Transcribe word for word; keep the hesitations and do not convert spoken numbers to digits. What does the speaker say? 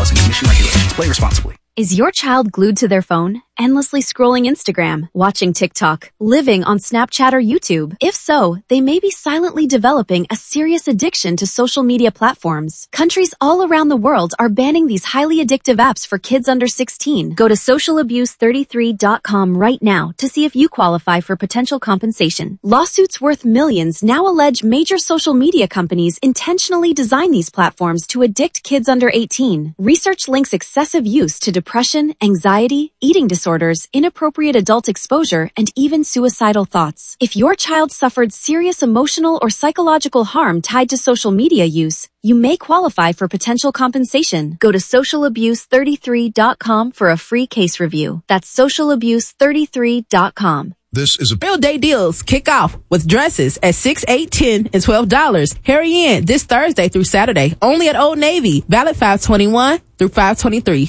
and commission regulations. Play responsibly. Is your child glued to their phone, endlessly scrolling Instagram, watching TikTok, living on Snapchat or YouTube? If so, they may be silently developing a serious addiction to social media platforms. Countries all around the world are banning these highly addictive apps for kids under sixteen. Go to social abuse thirty-three dot com right now to see if you qualify for potential compensation. Lawsuits worth millions now allege major social media companies intentionally design these platforms to addict kids under eighteen. Research links excessive use to depression, anxiety, eating disorders, inappropriate adult exposure, and even suicidal thoughts. If your child suffered serious emotional or psychological harm tied to social media use, you may qualify for potential compensation. Go to social abuse thirty-three dot com for a free case review. That's social abuse thirty-three dot com. This is a Real Day Deals kick off with dresses at six, eight, ten, and twelve dollars. Hurry in this Thursday through Saturday only at Old Navy. Valid five twenty-one through five twenty-three.